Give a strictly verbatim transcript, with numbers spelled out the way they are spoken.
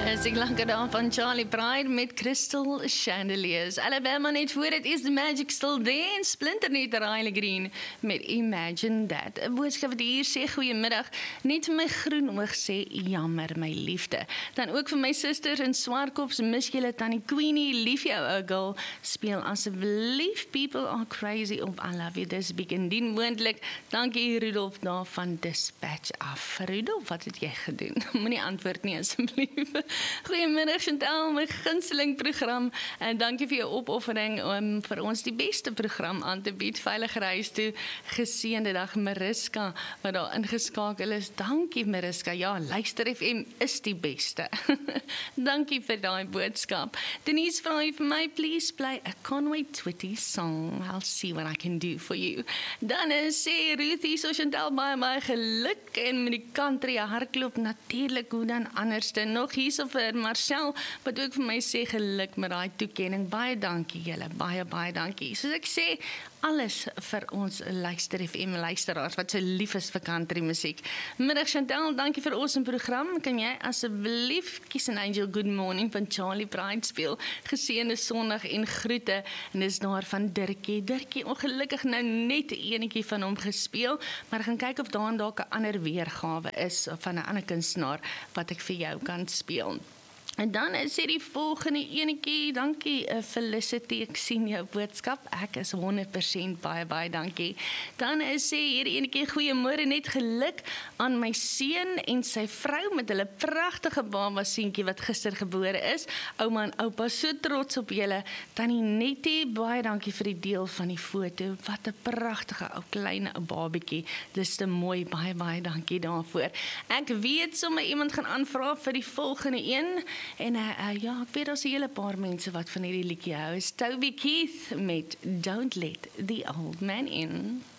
Is ek lekker daar van Charlie Pride met Crystal Chandeliers. Alabama net voor het is the magic still there en splinter net Riley Green met Imagine That. 'n Boodskap wat hier sê goeiemiddag, net vir my groen oog sê jammer my liefde. Dan ook vir my susters in Swartkops, mis julle tannie Queenie, lief jou ou girl, speel asseblief People Are Crazy op I Love You This Big indien moontlik. Dankie Rudolf daar van Dispatch af. Rudolf, wat het jy gedoen? Moenie antwoord nie asseblief. Goeiemiddag Chantal, my gunsteling program en dankie vir jou opoffering om vir ons die beste program aan te bied. Veilige reis toe, geseënde dag Mariska wat daar ingeskakel is. Dankie Mariska, ja, Luister F M is die beste. Dankie vir daai boodskap. Denise vra vir my, please play a Conway Twitty song. I'll see what I can do for you. Dan sê Ruthie, so Chantal, baie baie geluk en met die country hardloop natuurlik, hoe dan anderste. Nog hier so vir Marcel, wat ook vir my sê geluk met daai toekenning. Baie dankie julle, baie baie dankie. Soos ek sê, alles vir ons Luister F M luisteraars wat so lief is vir country musiek. Middag Chantal, dankie vir ons program. Kan jy asseblief Kiss an Angel Good Morning van Charlie Pride speel? Geseënde Sondag en groete. En dis daar van Dirkie. Dirkie, ongelukkig nou net enetjie van hom gespeel, maar ek gaan kyk of daar dalk 'n ander weergawe is van 'n ander kunstenaar wat ek vir jou kan speel. En dan sê die volgende enetjie, dankie uh, Felicity, ek sien jou boodskap, ek is honderd persent baie baie dankie. Dan uh, sê hierdie enetjie, goeiemôre, net geluk aan my seun en sy vrou met hulle pragtige baba seentjie wat gister gebore is. Ouma en oupa, so trots op julle. Tannie Nettie, baie dankie vir die deel van die foto. Wat 'n pragtige ou klein ou babatjie. Dis te mooi, baie baie dankie daarvoor. Ek weet sommer iemand gaan aanvra vir die volgende een. En uh, uh, ja, ek weet daar's 'n hele paar mense wat van hierdie liedjie hou. Is Toby Keith met Don't Let the Old Man In.